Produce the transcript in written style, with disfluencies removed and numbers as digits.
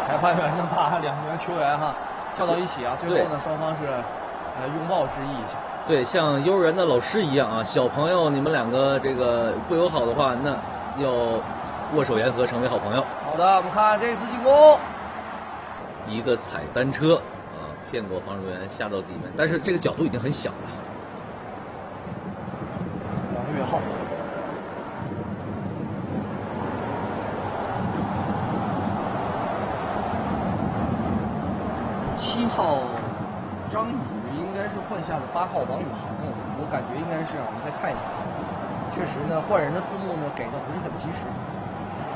裁判员呢把两名球员叫到一起啊，最后呢双方是拥抱致意一下。 对，像幼儿园的老师一样啊，小朋友你们两个这个不友好的话，那要握手言和，成为好朋友。 好的，我们看这次进攻， 一个踩单车啊，骗过防守员下到底门，但是这个角度已经很小了。 王岳浩。7号张宇应该是换下的8号王宇航，我感觉应该是我们再看一下。确实呢，换人的字幕呢给的不是很及时。